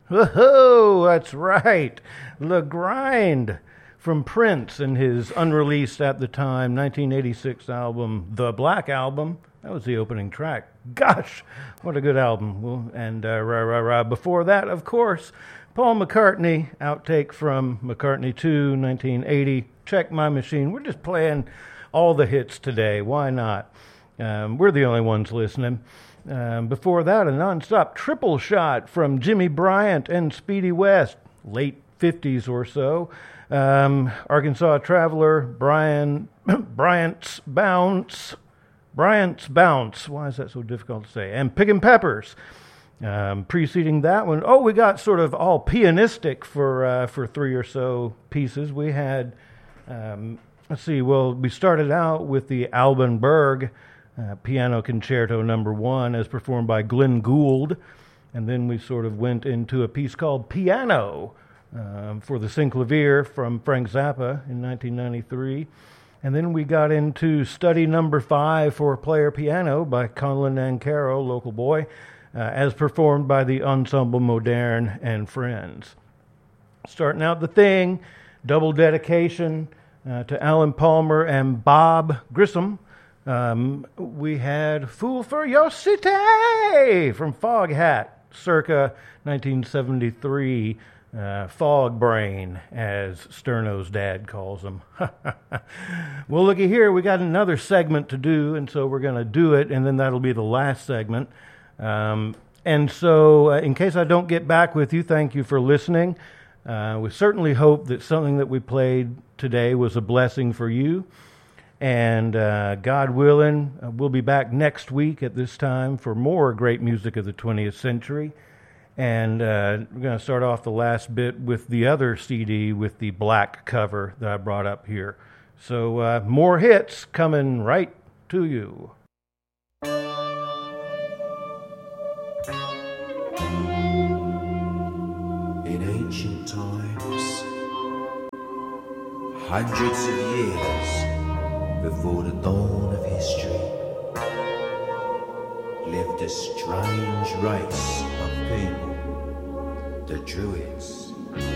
Oh, that's right. Le Grind from Prince and his unreleased at the time 1986 album, The Black Album. That was the opening track. Gosh, what a good album. Well, and before that, of course, Paul McCartney, outtake from McCartney 2, 1980, Check My Machine. We're just playing all the hits today. Why not? We're the only ones listening. Before that, a non-stop triple shot from Jimmy Bryant and Speedy West, late 50s or so. Arkansas Traveler, Bryant's Bounce. Why is that so difficult to say? And Pickin' Peppers. Preceding that one, we got sort of all pianistic for three or so pieces. We had, we started out with the Alban Berg Piano Concerto No. 1 as performed by Glenn Gould, and then we sort of went into a piece called Piano for the Synclavier from Frank Zappa in 1993. And then we got into Study No. 5 for player piano by Colin Nancaro, local boy, as performed by the Ensemble Moderne and Friends. Starting out the thing, double dedication to Alan Palmer and Bob Grissom. We had Fool for Your City from Foghat, circa 1973. Fog Brain, as Sterno's dad calls him. Well, looky here, we got another segment to do, and so we're going to do it, and then that'll be the last segment. And so, in case I don't get back with you, thank you for listening. We certainly hope that something that we played today was a blessing for you. And God willing, we'll be back next week at this time for more great music of the 20th century. And we're going to start off the last bit with the other CD with the black cover that I brought up here. So more hits coming right to you. In ancient times, hundreds of years before the dawn of history, lived a strange race of people, the Druids.